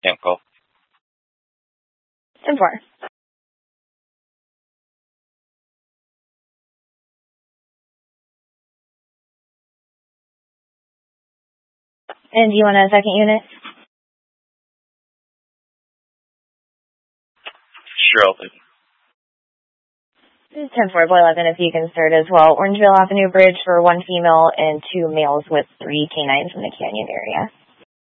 Camp call. 10-4. And do you want a second unit? Sure, I'll take it. This is 10-4, Boy 11, if you can start as well. Orangeville Avenue Bridge for 1 female and 2 males with 3 canines in the canyon area.